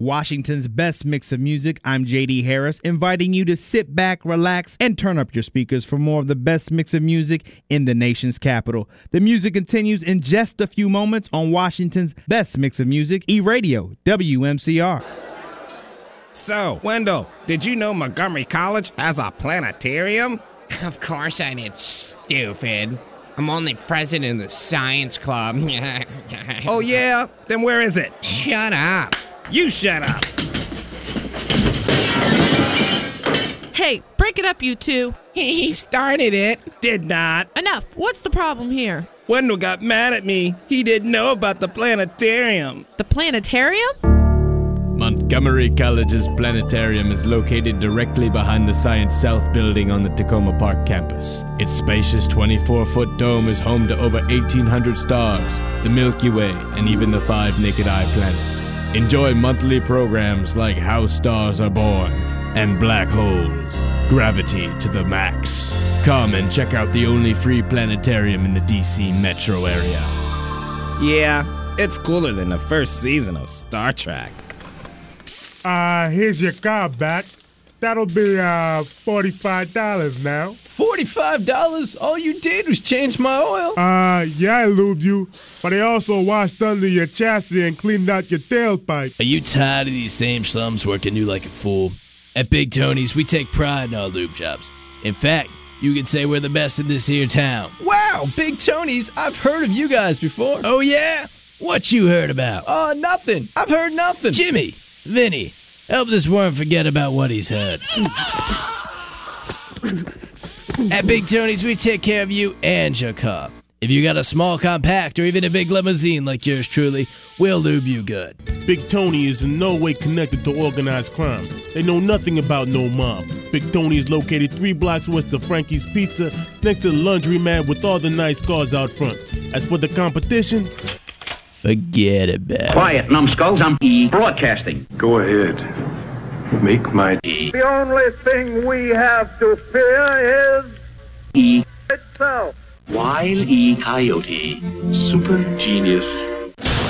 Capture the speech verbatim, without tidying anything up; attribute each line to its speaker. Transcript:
Speaker 1: Washington's best mix of music. I'm J D Harris, inviting you to sit back, relax, and turn up your speakers for more of the best mix of music in the nation's capital. The music continues in just a few moments on Washington's best mix of music, E-Radio, W M C R.
Speaker 2: So, Wendell, did you know Montgomery College has a planetarium?
Speaker 3: Of course I did, stupid. I'm only president of the science club.
Speaker 2: Oh, yeah? Then where is it?
Speaker 3: Shut up.
Speaker 2: You shut up.
Speaker 4: Hey, break it up, you two.
Speaker 3: He started it.
Speaker 2: Did not.
Speaker 4: Enough. What's the problem here?
Speaker 2: Wendell got mad at me. He didn't know about the planetarium.
Speaker 4: The planetarium?
Speaker 5: Montgomery College's planetarium is located directly behind the Science South building on the Tacoma Park campus. Its spacious twenty-four foot dome is home to over eighteen hundred stars, the Milky Way, and even the five naked eye planets. Enjoy monthly programs like How Stars Are Born and Black Holes, Gravity to the Max. Come and check out the only free planetarium in the D C metro area.
Speaker 2: Yeah, it's cooler than the first season of Star Trek.
Speaker 6: Uh, here's your car back. That'll be, uh, forty-five dollars now.
Speaker 7: forty-five dollars? All you did was change my oil?
Speaker 6: Uh, yeah, I lubed you, but I also washed under your chassis and cleaned out your tailpipe.
Speaker 7: Are you tired of these same slums working you like a fool? At Big Tony's, we take pride in our lube jobs. In fact, you could say we're the best in this here town. Wow, Big Tony's, I've heard of you guys before.
Speaker 5: Oh, yeah? What you heard about?
Speaker 7: Uh, nothing. I've heard nothing.
Speaker 5: Jimmy, Vinny, help this worm forget about what he's heard. At Big Tony's, we take care of you and your car. If you got a small compact or even a big limousine like yours truly, we'll lube you good.
Speaker 6: Big Tony is in no way connected to organized crime. They know nothing about no mob. Big Tony is located three blocks west of Frankie's Pizza, next to the laundromat with all the nice cars out front. As for the competition,
Speaker 5: forget about it.
Speaker 8: Quiet, numbskulls. I'm E Broadcasting.
Speaker 9: Go ahead. Make my E.
Speaker 10: The only thing we have to fear is
Speaker 8: E
Speaker 10: itself.
Speaker 8: Wile E. Coyote.
Speaker 9: Super genius.